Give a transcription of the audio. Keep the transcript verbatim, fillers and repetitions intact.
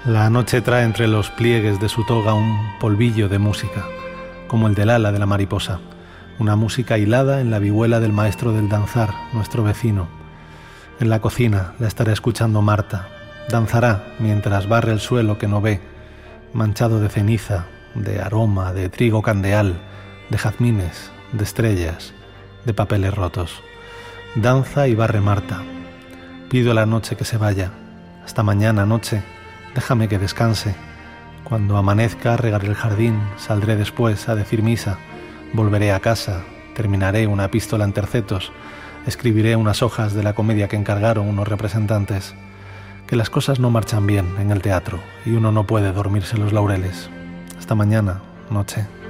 La noche trae entre los pliegues de su toga un polvillo de música, como el del ala de la mariposa, una música hilada en la vihuela del maestro del danzar, nuestro vecino. En la cocina la estará escuchando Marta. Danzará mientras barre el suelo que no ve, manchado de ceniza, de aroma, de trigo candeal, de jazmines, de estrellas, de papeles rotos. Danza y barre Marta. Pido a la noche que se vaya. Hasta mañana, noche. Déjame que descanse. Cuando amanezca regaré el jardín, saldré después a decir misa, volveré a casa, terminaré una epístola en tercetos, escribiré unas hojas de la comedia que encargaron unos representantes. Que las cosas no marchan bien en el teatro y uno no puede dormirse los laureles. Hasta mañana, noche.